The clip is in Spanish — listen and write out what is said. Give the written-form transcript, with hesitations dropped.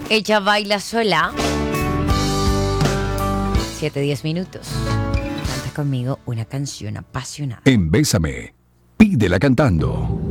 Ella baila sola. 7-10 minutos. Canta conmigo una canción apasionada. En Bésame, pídela cantando.